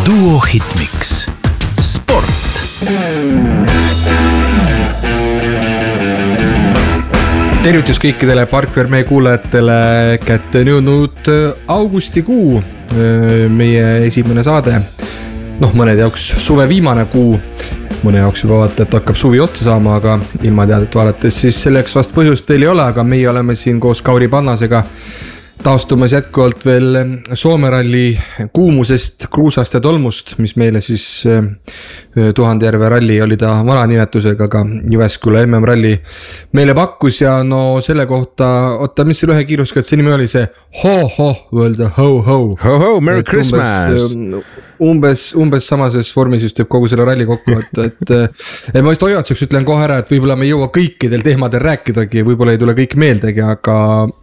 Duo Hitmix Sport. Tervitus kõikidele Parkverme kuulajatele, kätte on jõudnud augustikuu, meie esimene saade. Mõned jaoks suve viimane kuu, mõne jaoks juba vaata, et hakkab suvi otsa saama, aga ilma teadet vaadates siis selleks vast põhjust veel ei ole, aga meie oleme siin koos Kauri Pannasega taastumas jätkuvalt veel Soome ralli kuumusest, kruusast ja tolmust, mis meile siis Tuhandjärve ralli oli ta vana nimetusega, aga Jyväskylä MM ralli meile pakkus ja no selle kohta, mis selle ühe kiiruska, et see nimi oli see ho-ho, öelda ho-ho. Ho-ho, Merry Christmas! Umbes samases vormis just teeb kogu selle ralli kokku, et ma just hoiatuseks ütlen kohe ära, et võib-olla me ei jõua kõikidel teemadel rääkidagi, võib-olla ei tule kõik meeldegi, aga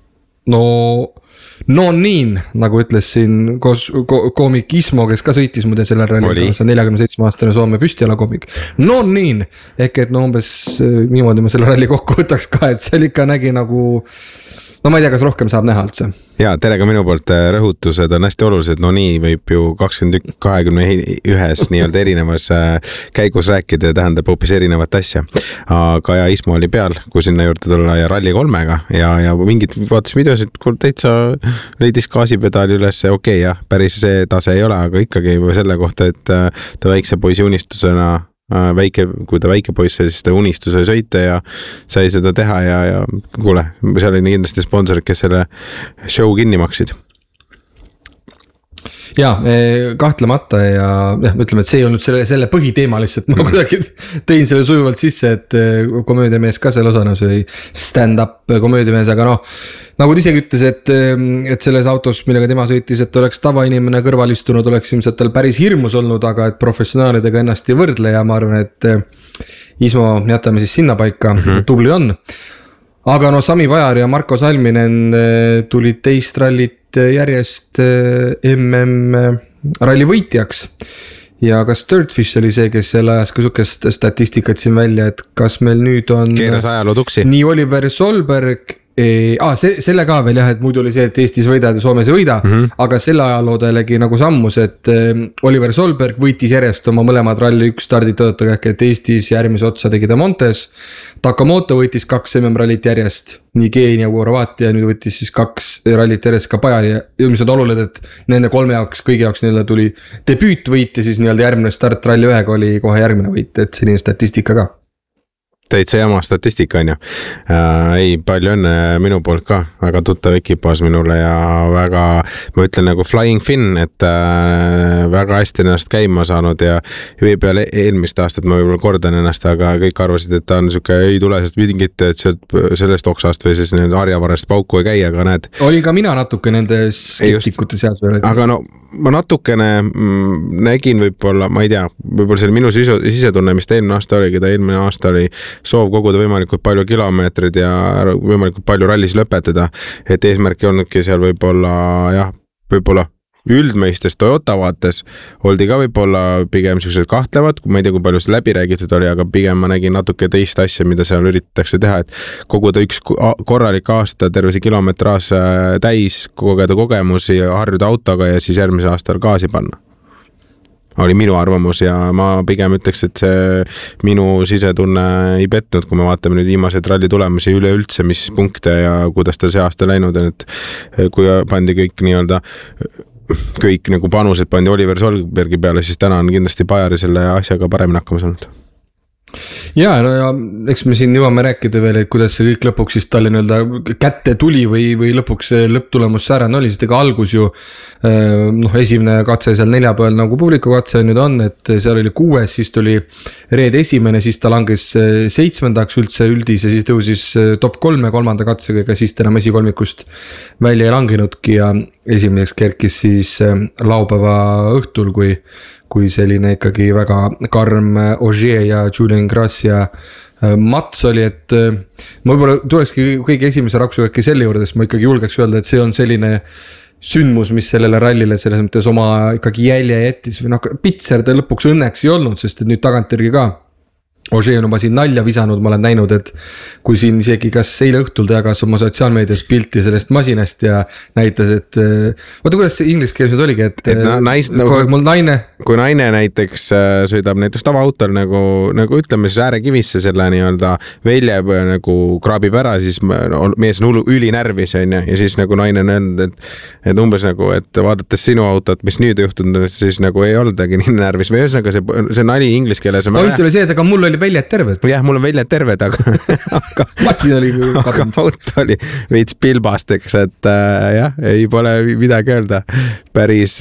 no niin, nagu ütles siin koomik Ismo, kes ka sõitis muide sellel rallil, see 47-aastane Soome püstialakoomik. No niin, ehk et umbes niimoodi ma selle ralli kokku võtaks ka, et see ikka nägi nagu, ma ei tea, kas rohkem saab näha üldse. Ja, tere ka minu poolt rõhutused on hästi olulised, nii võib ju 21 nii-öelda erinevas käigus rääkida ja tähendab hoopis erinevat asja. Aga ja Ismo oli peal, kui sinna juurde tulla ja ralli 3-ga ja mingid vaatas videosid, kui täitsa leidis gaasipedaali üles, okei, jah, päris see tase ei ole, aga ikkagi selle kohta, et ta väikse poisi unistusena kui ta väike poiss, siis ta unistuse sõita ja sai seda teha ja kuule, seal oli kindlasti sponsorid, kes selle show kinni maksid. Ja, kahtlemata ja ütleme, et see ei olnud selle põhiteema lihtsalt, ma kuidagi tõin selle sujuvalt sisse, et komöödiamees ka selle osana, see oli stand-up komöödiamees, aga nagu ta isegi ütles, et selles autos, millega tema sõitis, et oleks tavainimene kõrval istunud, oleks ilmselt tal päris hirmus olnud, aga et professionaalidega ennast ei võrdle ja ma arvan, et Ismo jätame siis sinna paika, tubli on. Aga Sami Vajar ja Marko Salminen tulid teist rallit järjest MM ralli võitjaks ja kas Dirtfish oli see, kes selle ajas ka sukest statistikat siin välja, et kas meil nüüd on keeras ajaloo tuksi nii Oliver Solberg selle ka veel jah, et muidu oli see, et Eestis võidad ja Soomes ei võida, aga selle ajaloodelegi nagu sammus, et Oliver Solberg võitis järjest oma mõlemad ralli 1 stardid tõotaga, et Eestis järgmise otsa tegi ta Montes, Takamoto võitis 2 MM rallit järjest, nii Keenia kui Horvaatia, nüüd võitis siis 2 rallit järjest ka Bajari ja ilmselt oluline, et nende 3 jaoks, kõigi jaoks neile tuli debüütvõit ja siis järgmine start ralli 1 oli kohe järgmine võit, et selline statistika ka. Täitsa jama statistika on ju. Ei, palju õnne minu poolt ka, väga tuttav ekipaas minule ja väga, ma ütlen nagu Flying Finn, et väga hästi ennast käima saanud ja peale eelmist aastat ma võib-olla kordan ennast, aga kõik arvasid, et ta on niisugune, ei tule sest mingit, et sellest oksast või siis harjavarest pauku ei käi, aga näed. Oli ka mina natuke nende skeptikute seas veel. Aga ma natukene nägin võib-olla, ma ei tea, võib-olla see oli minu sisetunne, mis ta eelmine aasta oligi, ta eelmine aasta oli soov koguda võimalikult palju kilomeetrid ja võimalikult palju rallis lõpetada, et eesmärk ei olnudki seal võib-olla üldmeistes Toyota vaates oldi ka võib-olla pigem sellised kahtlevad, ma ei tea, kui palju see läbi räägitud oli, aga pigem ma nägin natuke teist asja, mida seal üritatakse teha, et koguda üks korralik aasta terve see kilometraas täis, kogeda kogemusi ja harjuda autoga ja siis järgmise aastal gaasi panna. Oli minu arvamus ja ma pigem ütleks, et see minu sisetunne ei petnud, kui me vaatame nüüd viimased ralli tulemusi üleüldse, mis punkte ja kuidas ta see aasta läinud on, et kui pandi kõik nagu panused pandi Oliver Solbergi peale, siis täna on kindlasti Bajari selle asjaga paremini hakkama saanud. Ja eks me siin jõuame rääkida veel, et kuidas see kõik lõpuks siis talle kätte tuli või lõpuks lõpptulemus säärane oli, sest ega algus ju esimene katse seal neljapäeval nagu publiku katse nüüd on, et seal oli 6, siis tuli reed esimene, siis ta langes 7. üldse üldis ja siis tõusis top 3 kolmanda katsega, ega siis ta enam esikolmikust välja ei langenudki ja esimeseks kerkis siis laupäeva õhtul, kui selline ikkagi väga karm Ogier ja Julien Gras ja Mats oli, et ma võib-olla tulekski kõige esimese raksuga äkki selle juurde, sest ma ikkagi julgeks öelda, et see on selline sündmus, mis sellele rallile selles mõttes oma ikkagi jälje jättis või Pitser ta lõpuks õnneks ei olnud, sest et nüüd tagantjärgi ka Ožee on juba siin nalja visanud, ma olen näinud, et kui siin isegi kas eile õhtul ta jagas oma sotsiaalmeedias pilti sellest masinast ja näitas, et vaata kuidas see ingliskeelsus oligi, et mul naine. Kui naine näiteks sõidab näiteks tavaautol nagu ütleme siis äärekivisse selle nii-öelda velje nagu kraabib ära, siis mees on ülinärvis on ja siis nagu naine on öelnud, et umbes nagu, et vaadates sinu autot, mis nüüd juhtunud, siis nagu ei oldagi nii närvis või ühesõnaga see nali inglise keeles. Point oli see, et aga mul oli väljad terved. Jah, mul on väljad terved, aga masin oli auto oli veits pilbasteks, et jah, ei pole midagi öelda. Päris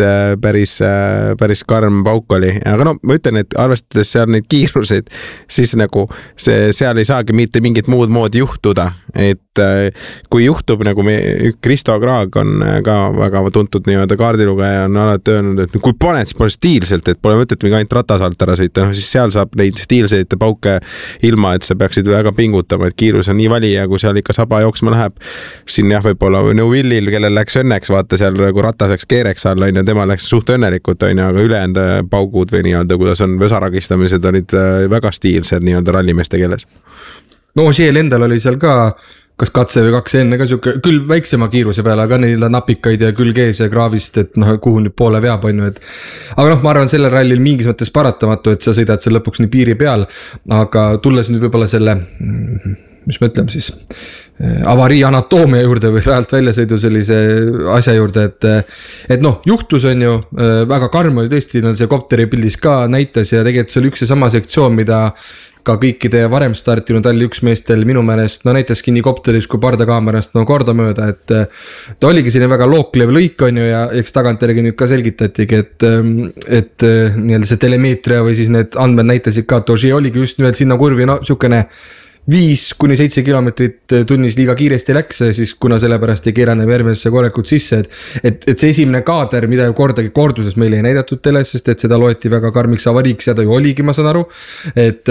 karm pauk oli. Aga no ma ütlen, et arvestades seal neid kiiruseid, siis nagu seal ei saagi mitte mingit muud moodi juhtuda. Et kui juhtub nagu Kristo Kraag on ka väga tuntud nii-öelda kaardilugeja on alati öelnud, et kui paned, siis pole stiilselt, et pole mõtet mingi ainult ratasalt ära sõita, no siis seal saab neid stiilseid pauke ilma, et sa peaksid väga pingutama, et kiirus on nii vali ja kui seal ikka saba jooksma läheb, siin jah, võib-olla Neuvillil, kellel läks õnneks, vaata seal nagu rataseks keereks all on ja tema läks suht õnnelikult on ja aga ülejäänud paugud või nii-öelda, kuidas on vesaragistamised olid väga stiilsed nii-öelda rallimeeste keeles. No Ožeel endal oli seal ka kas katse või 2 enne ka siuke, küll väiksema kiiruse peale, aga neil napikaid ja külg ees ja kraavist, et kuhu nüüd poole veab on ju, et aga ma arvan sellel rallil mingis mõttes paratamatu, et sa sõidad seal lõpuks nii piiri peal, aga tulles nüüd võib-olla selle, mis me ütleme siis, avarii anatoomia juurde või rajalt väljasõidu sellise asja juurde, et juhtus on ju, väga karm oli tõesti, see kopteri pildis ka näitas ja tegelikult see oli üks ja sama sektsioon, mida ka kõikide varem startinud Rally 1 meestel minu meelest, näitaski nii kopteris kui pardakaamerast kordamööda, et ta oligi selline väga looklev lõik on ju ja eks tagantjärgi nüüd ka selgitatigi, et nii-öelda see telemeetria või siis need andmed näitasid ka, et Ožee oligi just nimelt sinna kurvi, sükene 5-7 kilomeetrit tunnis liiga kiiresti läks, siis kuna sellepärast ei keeranud järgmisesse korralikult sisse, et see esimene kaader, mida ju korduses meile ei näidatud teles, sest et seda loeti väga karmiks avariiks ja ta ju oligi, ma saan aru, et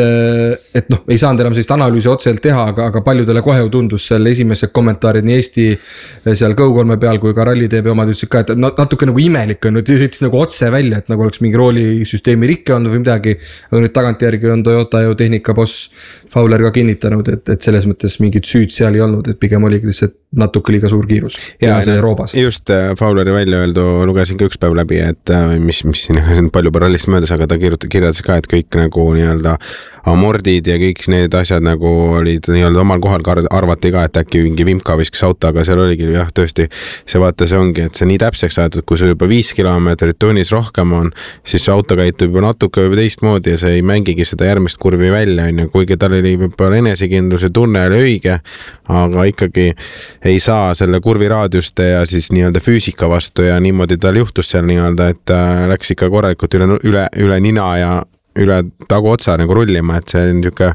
ei saanud enam sellist analüüsi otselt teha, aga paljudele kohe ju tundus seal esimesed kommentaarid nii Eesti seal Go3 peal kui ka Rally TV omad ütlesid ka, et natuke nagu imelik on, et sõitis nagu otse välja, et nagu oleks mingi roolisüsteemi rikke olnud või midagi, aga nüüd tagantjärgi on Toyota ju tehnika boss Fowler ka kinnitanud, et selles mõttes mingit süüd seal ei olnud, et pigem oligi lihtsalt natuke liiga suur kiirus ja see roobas. Just Fowleri välja öeldu lugesin ka üks päev läbi, et mis siin on palju rallist möödas, aga ta kirjeldas ka, et kõik nagu nii-öelda amordid ja kõik need asjad nagu olid nii-öelda omal kohal, arvati ka, et äkki mingi vimka viskas auto, aga seal oligi jah, tõesti see vaata, see ongi, et see nii täpseks aetud, kui sul juba 5 kilomeetrit tunnis rohkem on, siis see auto käitub juba natuke või teistmoodi ja see ei mängigi seda järgmist kurvi välja, kuigi tal oli võib-olla enesekindluse tunne oli õige, aga ikkagi ei saa selle kurvi raadiuste ja siis nii-öelda füüsika vastu ja niimoodi tal juhtus seal nii-öelda, et läks ikka korralikult üle nina ja üle taguotsa nagu rullima, et see on niisugune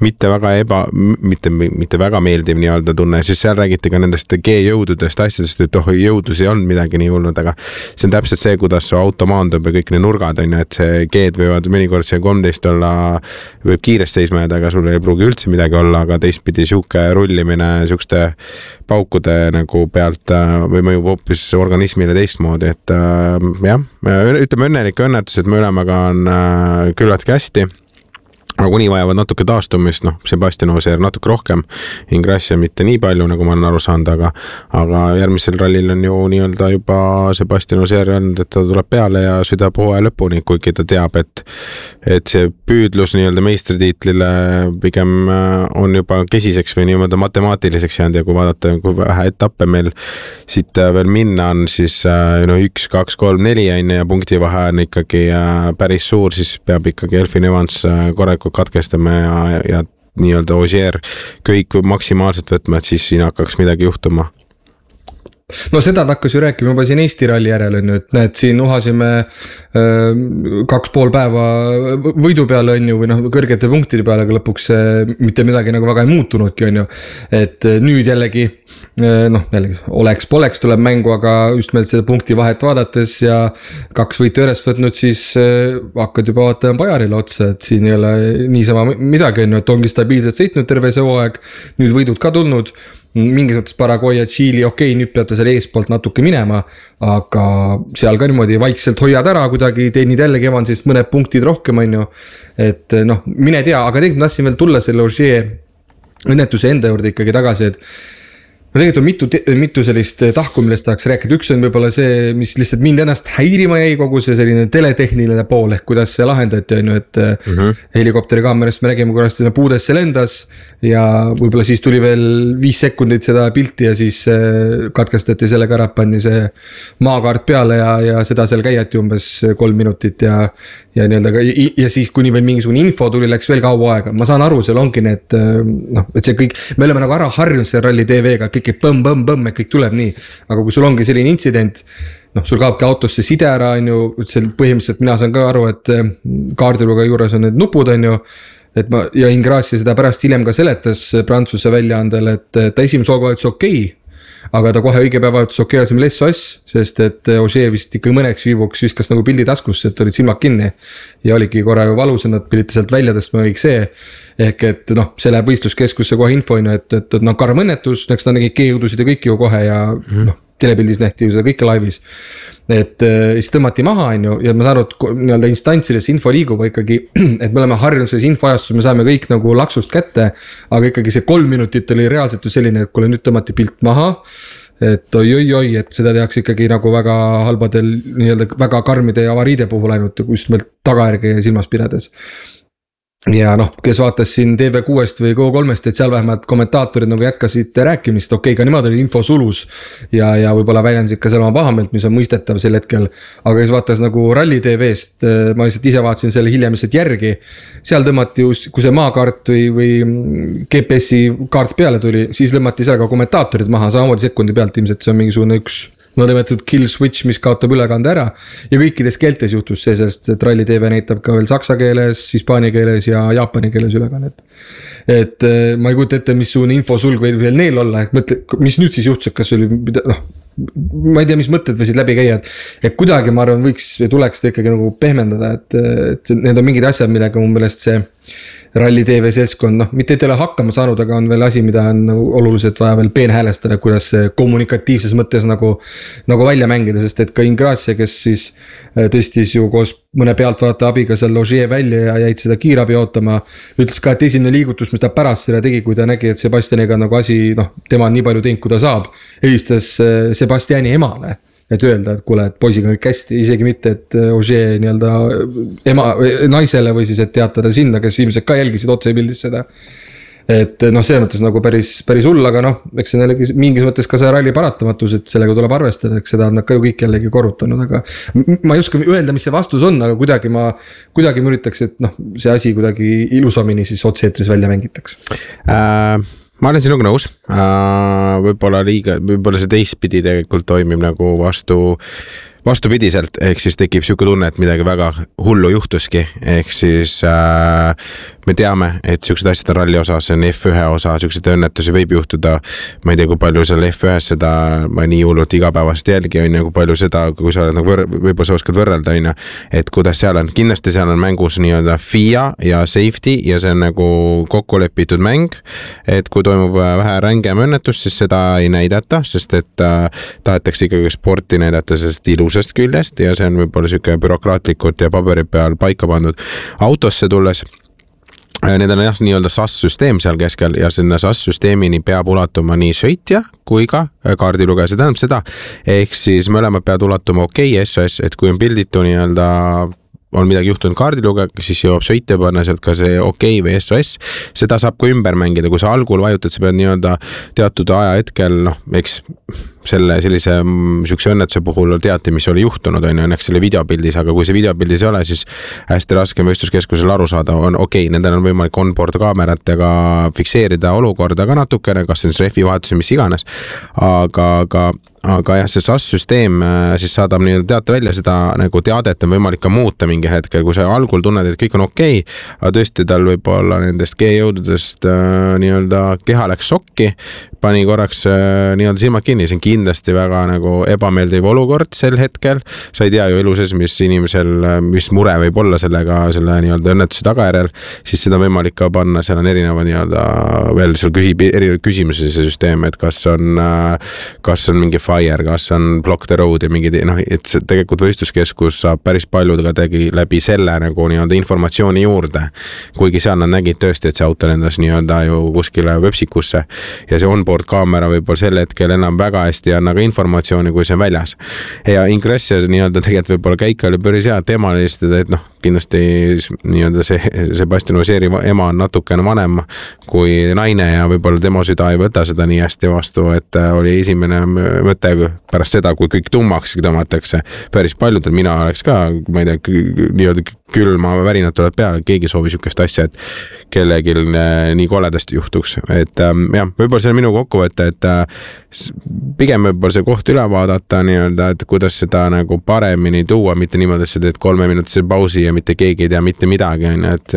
mitte väga meeldiv nii-öelda tunne, siis seal räägiti ka nendest G-jõududest asjadest, et jõudus ei olnud midagi nii hullud, aga see on täpselt see, kuidas su auto maandub ja kõik need nurgad on ju, et see G-d võivad mõnikord see 13 olla, võib kiiresti seisma jääda, aga sul ei pruugi üldse midagi olla, aga teistpidi sihuke rullimine siukeste paukude nagu pealt või mõjub hoopis organismile teistmoodi, et jah, ütleme õnnelik õnnetus, et me ülemaga on küllaltki hästi, aga kuni vajavad natuke taastumist, Sebastian Ogier natuke rohkem, Ingrassia mitte nii palju, nagu ma olen aru saanud, aga järgmisel rallil on ju nii-öelda juba Sebastian Ogier öelnud, et ta tuleb peale ja sõidab hooaja lõpuni, kuigi ta teab, et see püüdlus nii-öelda meistritiitlile pigem on juba kesiseks või nii-öelda matemaatiliseks jäänud ja kui vaadata, kui vähe etappe meil siit veel minna on, siis 1, 2, 3, 4 ja punktivahe on ikkagi päris suur, siis peab ikkagi Elfyn Evans korralikult katkestame ja nii-öelda Ogier kõik maksimaalselt võtma, et siis siin hakkaks midagi juhtuma. No seda ta hakkas ju rääkima juba siin Eesti ralli järel on ju, et näed, siin uhasime 2,5 päeva võidu peale on ju, või kõrgete punktide peale, aga lõpuks mitte midagi nagu väga ei muutunudki on ju, et nüüd jällegi oleks-poleks tuleb mängu, aga just meil seda punkti vahet vaadates ja 2 võitu järjest võtnud, siis hakkad juba vaatama Bajarile otsa, et siin ei ole niisama midagi on ju, et ongi stabiilselt sõitnud terve see hooaeg, nüüd võidud ka tulnud mingis mõttes Paraguay ja Tšiili, okei, nüüd peab ta seal eespoolt natuke minema, aga seal ka niimoodi vaikselt hoiad ära kuidagi, teenid jällegi Evansist mõned punktid rohkem, on ju. Et noh, mine tea, aga tegelikult ma tahtsin veel tulla selle Ogier õnnetuse enda juurde ikkagi tagasi, et no tegelikult on mitu sellist tahku, millest tahaks rääkida. Üks on võib-olla see, mis lihtsalt mind ennast häirima jäi, kogu see selline teletehniline pool, ehk kuidas see lahendati, on ju, et helikopteri kaamerast me nägime, kuidas sinna puudesse lendas ja võib-olla siis tuli veel 5 sekundit seda pilti ja siis katkestati sellega ära, pandi see maakaart peale ja seda seal käiati umbes 3 minutit ja nii-öelda ja siis kuni veel mingisugune info tuli, läks veel kaua aega. Ma saan aru, seal ongi need, noh, et see kõik, me oleme nagu ära harjunud selle Rally TV-ga, kõik põmm, et kõik tuleb nii. Aga kui sul ongi selline intsident, noh, sul kaobki autosse side ära, on ju, põhimõtteliselt mina saan ka aru, et kaardiluga juures on need nupud, on ju, et ja Ingrassi seda pärast hiljem ka seletas Prantsuse väljaandel, et ta esimese hooga vajutas okei, aga ta kohe õige päev vajutas okei asemel SOS, sest et Ogier vist ikka mõneks viibuks viskas nagu pildi taskusse, et olid silmad kinni ja oligi korra ju valus, et nad pidid sealt välja tõstma kõik see. Ehk et noh, see läheb võistluskeskusse kohe info, et noh, karm õnnetus, eks ta nägi keeudusid ja kõik ju kohe ja noh, telepildis nähti ju seda kõike laivis. Et siis tõmmati maha, on ju, ja ma saan aru, et nii-öelda instantsides info liigub ikkagi, et me oleme harjunud selles infoajastus, me saame kõik nagu laksust kätte, aga ikkagi see 3 minutit oli reaalselt ju selline, et kuule nüüd tõmmati pilt maha, et oi, et seda tehakse ikkagi nagu väga halbadel, nii-öelda väga karmide avariide puhul ainult just meil tagajärge silmas pidades. Ja noh, kes vaatas siin TV6-st või Go3-st, et seal vähemalt kommentaatorid nagu jätkasid rääkimist, okei, ka nemad oli info sulus ja võib-olla väljendasid ka seal oma pahameelt, mis on mõistetav sel hetkel, aga kes vaatas nagu Rally TV-st, ma lihtsalt ise vaatasin selle hiljem lihtsalt järgi, seal tõmmati ju, kui see maakaart või GPS-i kaart peale tuli, siis lõmmati seal ka kommentaatorid maha, samamoodi sekundi pealt ilmselt, see on mingisugune üks nõndametult kill switch, mis kaotab ülekande ära ja kõikides keeltes juhtus see, sest et Rally TV näitab ka veel saksa keeles, hispaania keeles ja jaapani keeles ülekannet. Et ma ei kujuta ette, missugune infosulg võib veel neil olla, et mõtle, mis nüüd siis juhtus, kas oli, noh, ma ei tea, mis mõtted võisid läbi käia, et kuidagi ma arvan, võiks ja tuleks ta ikkagi nagu pehmendada, et need on mingid asjad, millega mu meelest see Rally TV seltskond, noh, mitte et ei ole hakkama saanud, aga on veel asi, mida on oluliselt vaja veel peenhäälestada, kuidas kommunikatiivses mõttes nagu välja mängida, sest et ka Ingrassi, kes siis tõstis ju koos mõne pealtvaata abiga seal Ogier välja ja jäid seda kiirabi ootama, ütles ka, et esimene liigutus, mis ta pärast seda tegi, kui ta nägi, et Sebastianiga nagu asi, noh, tema on nii palju teinud, kui ta saab, helistas Sebastiani emale. Et öelda, et kuule, et poisiga kõik hästi, isegi mitte, et Ogier nii-öelda naisele või siis, et teatada sinna, kes ilmselt ka jälgisid otsepildis seda. Et noh, see mõttes nagu päris hull, aga noh, eks see jällegi mingis mõttes ka see ralli paratamatus, et sellega tuleb arvestada, eks seda on nad ka ju kõik jällegi korrutanud, aga ma ei oska öelda, mis see vastus on, aga kuidagi ma üritaks, et noh, see asi kuidagi ilusamini siis otseetris välja mängitaks. Ma olen sinuga nõus, võib-olla see teistpidi tegelikult toimib nagu vastupidiselt, ehk siis tekib siuke tunne, et midagi väga hullu juhtuski, ehk siis me teame, et siuksed asjad on ralli osa, see on F1 osa, siuksed õnnetusi võib juhtuda, ma ei tea, kui palju seal F1-s seda, ma nii hullult igapäevast jälgi on ja kui palju seda, kui sa oled nagu võib-olla sa oskad võrrelda, on, et kuidas seal on, kindlasti seal on mängus nii-öelda FIA ja safety ja see on nagu kokku lepitud mäng, et kui toimub vähe rängem õnnetus, siis seda ei näidata, sest et tahetakse ikkagi sporti näidata sellest ilusast küljest ja see on võib-olla siuke bürokraatlikult ja paberi peal paika pandud. Autosse tulles need on jah nii-öelda SAS-süsteem seal keskel ja sinna SAS-süsteemini peab ulatuma nii sõitja kui ka kaardilugeja, see tähendab seda, ehk siis mõlemad peavad ulatuma okei, SOS, et kui on pilditu nii-öelda on midagi juhtunud kaardilugeja, siis jõuab sõitja panna sealt ka see okei või SOS, seda saab ka ümber mängida, kui sa algul vajutad, sa pead nii-öelda teatud aja hetkel, noh, eks sellise sükse õnnetuse puhul teati, mis oli juhtunud, on õnneks selle videopildis, aga kui see videopildis ei ole, siis hästi raske võistluskeskusel aru saada, on okei, nendel on võimalik on-board kaameratega fikseerida olukorda ka natukene, kas see on refi vahetus, mis iganes, aga aga jah, see SAS-süsteem siis saadab nii-öelda teate välja seda nagu teadet on võimalik ka muuta mingi hetkel, kui sa algul tunned, et kõik on okei, aga tõesti tal võib olla nendest G-jõududest nii-öelda keha läks šokki, pani korraks nii-öelda silmad kinni, see on kindlasti väga nagu ebameeldiv olukord sel hetkel, sa ei tea ju elu sees, mis inimesel, mis mure võib olla sellega, selle nii-öelda õnnetuse tagajärjel, siis seda on võimalik ka panna, seal on erineva nii-öelda veel seal erinevaid küsimusi see süsteem, et kas on mingi fire, kas on block the road ja mingi, noh, et see tegelikult võistluskeskus saab päris palju tegi läbi selle nagu nii-öelda informatsiooni juurde, kuigi seal nad nägid tõesti, et see auto lendas nii-öelda ju kuskile vöpsikusse ja see onboard kaamera võib-olla sel hetkel enam väga hästi anna ka informatsiooni, kui see on väljas. Ja Ingressio nii-öelda tegelikult võib-olla käik oli päris hea, tema oli lihtsalt, et noh, kindlasti nii-öelda see Sebastian Ogieri ema on natukene vanem kui naine ja võib-olla tema süda ei võta seda nii hästi vastu, et oli esimene mõte pärast seda, kui kõik tummaks tõmmatakse päris paljudel, mina oleks ka, ma ei tea, nii-öelda külma värinad tuleb peale, keegi soovi sükest asja, et kellegi nii koledasti juhtuks, et jah, võib-olla see on minu kokkuvõte, et pigem võib-olla see koht üle vaadata nii-öelda, et kuidas seda nagu paremini tuua, mitte niimoodi, et sa teed 3-minutise pausi ja mitte keegi ei tea mitte midagi, et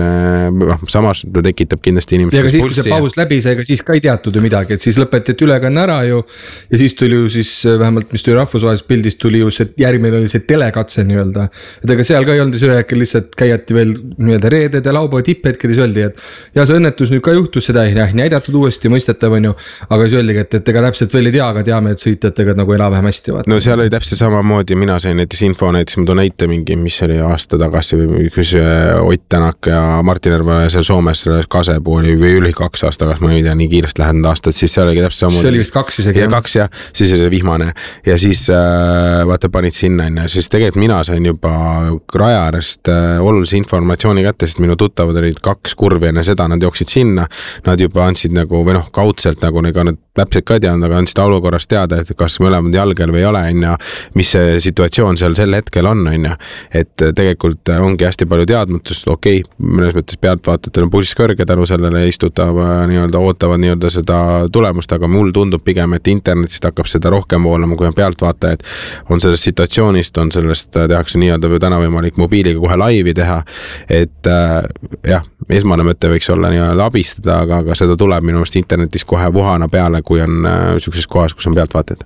samas ta tekitab kindlasti inimestes ja aga siis, kui see paus läbi sai, ega siis ka ei teatud ju midagi, et siis lõpetati ülekanne ära ju ja siis tuli ju siis vähemalt, mis tuli rahvusvahelisest pildist, tuli ju see järgmine oli see telekatse nii-öelda, et ega seal ka ei olnud see hetkel lihtsalt käiati veel nii-öelda reeded ja laupäeva tipphetkedes öeldi, et ja see õnnetus nüüd ka juhtus, seda ei näidatud uuesti mõistetav on ju, aga siis öeldigi, et ega täpselt veel ei tea, aga teame, et sõitjatega nagu enam-vähem hästi vaata. No seal oli täpselt samamoodi, mina sain näiteks info, näiteks ma toon näite mingi, mis oli aasta tagasi või kus Ott Tänak ja Martin Järve seal Soomes selle Kasepuu oli või üli 2 aasta tagasi, ma ei tea, nii kiiresti lähenud aastat, siis seal oli täpselt samamoodi. See oli vist 2 isegi. Ja 2 ja siis oli vihmane ja siis vaata panid sinna enne, siis tegelikult mina sain juba rajaarest olulise informatsiooni kätte, sest minu tuttavad olid 2 kurvi enne seda, nad jooksid sinna, nad juba andsid nagu või noh, kaudselt nagu ega nad täpselt ka teadnud, aga andsid olukorrast teada, et kas mõlemad jalgel või ei ole, mis see situatsioon seal sel hetkel on, et tegelikult ongi hästi palju teadmatust, okei, mõnes mõttes pealtvaatajatel on pulss kõrge tänu sellele nii-öelda ootavad nii-öelda seda tulemust, aga mul tundub pigem, et internetist hakkab seda rohkem voolama, kui on pealtvaatajad, on sellest situatsioonist, on sellest tehakse nii-öelda või täna võimalik mobiiliga kohe laivi teha, et jah, esmane mõte võiks olla nii-öelda abistada, aga seda tuleb minu meelest internetis kohe vuhana peale, kui on sellises kohas, kus on pealtvaatajad.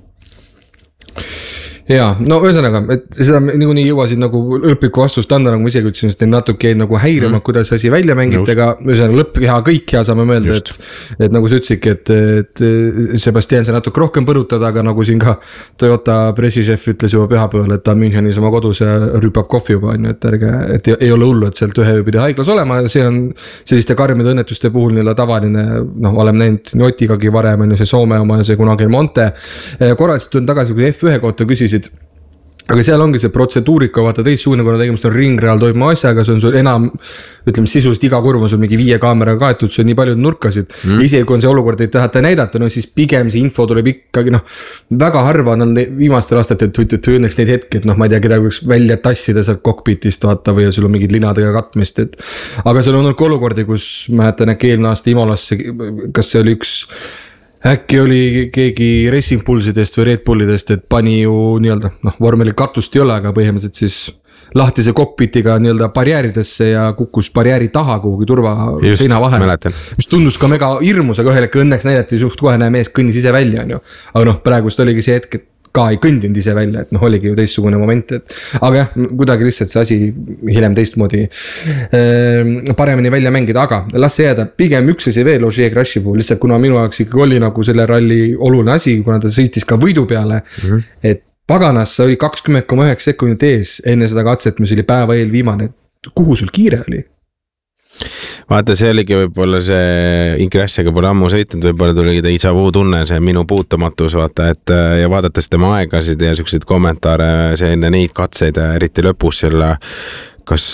Jaa, no ühesõnaga, et seda niikuinii jõuasid nagu lõplikku vastust anda, nagu ma isegi ütlesin, sest natuke jäid nagu häirima, kuidas asi välja mängiti, aga ühesõnaga lõpp hea, kõik hea saame mõelda, et nagu sa ütlesidki, et Sebastian see natuke rohkem põrutada, aga nagu siin ka Toyota pressichef ütles juba pühapäeval, et ta Münchenis oma kodus ja rüüpab kohvi juba, et ärge, et ei ole hullu, et sealt ühe pidi haiglas olema, see on selliste karmide õnnetuste puhul nii-öelda tavaline, noh, oleme näinud nii Otigagi varem, on ju see Soome oma ja see kunagi Monte, korraliselt tulnud tagasi, kui F1 kohta küsisid, aga seal ongi see protseduurika, vaata teistsugune, kuna tegemist on ringreal toimuma asjaga, see on sul enam, ütleme sisuliselt iga kurv on sul mingi 5 kaameraga kaetud, see on nii palju nurkasid. Isegi kui on see olukord, ei tahata näidata, no siis pigem see info tuleb ikkagi, noh, väga harva on viimastel aastatel, et õnneks neid hetki, et noh, ma ei tea, keda võiks välja tassida sealt kokpitist vaata või sul on mingid linadega katmist, et aga seal on olnud olukordi, kus ma mäletan äkki eelmine aasta Imolasse, kas see oli äkki oli keegi Racing Bullsidest või Red Bullidest, et pani ju nii-öelda, noh, vormeli katust ei ole, aga põhimõtteliselt siis lahtise kokpitiga nii-öelda barjääridesse ja kukkus barjääri taha kuhugi seina vahele. Mis tundus ka mega hirmus, aga ühel hetkel õnneks näidati suht kohe, näe mees kõnnis ise välja, on ju. Aga noh, praegust oligi see hetk, et ka ei kõndinud ise välja, et noh, oligi ju teistsugune moment, et aga jah, kuidagi lihtsalt see asi hiljem teistmoodi paremini välja mängida, aga las see jääda, pigem üks asi veel Ogier Crashi puhul, lihtsalt kuna minu jaoks ikkagi oli nagu selle ralli oluline asi, kuna ta sõitis ka võidu peale, et paganas oli 20,9 sekundit ees enne seda katset, mis oli päeva eel viimane, kuhu sul kiire oli? Vaata, see oligi võib-olla see Ingressiga pole ammu sõitnud, võib-olla tuligi déjà vu tunne, see minu puutumatus, vaata, et ja vaadates tema aegasid ja selliseid kommentaare, see enne neid katseid, eriti lõpus selle, kas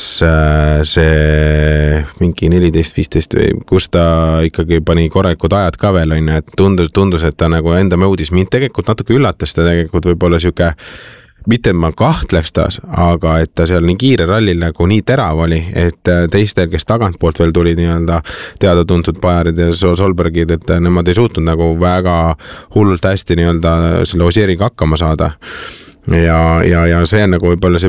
see mingi 14-15 või kus ta ikkagi pani korralikud ajad ka veel, et tundus, et ta nagu enda mõudis mind tegelikult natuke üllatas ta tegelikult võib-olla siuke mitte ma kahtleks taas, aga et ta seal nii kiire rallil nagu nii terav oli, et teistel, kes tagantpoolt veel tulid nii-öelda teada-tuntud Bajarid ja Solbergid, et nemad ei suutnud nagu väga hullult hästi nii-öelda selle Osieriga hakkama saada. Ja see on nagu võib-olla see